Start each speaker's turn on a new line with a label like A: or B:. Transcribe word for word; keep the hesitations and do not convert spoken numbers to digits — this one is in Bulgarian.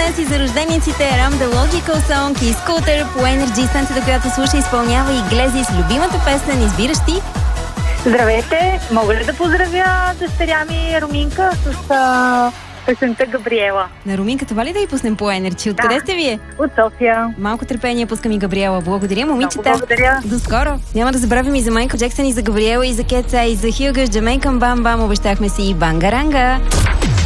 A: си за рождениците Around the Logical Song и Scooter по Energy, станцията, която слуша, изпълнява и Глезис, любимата песен избираш ти.
B: Здравейте! Мога ли да поздравя дъщеря ми Руминка с а, песента Габриела?
A: На Руминка това ли да й пуснем по Energy? Откъде
B: Да.
A: сте вие?
B: От София.
A: Малко търпение, пускам и Габриела. Благодаря, момичета.
B: Много благодаря.
A: До скоро. Няма да забравим и за Майкъл Джексън, и за Габриела, и за Кетса, и за Хюгаш, Джамейкън Бам Бам. Обещахме си и Бангаранга.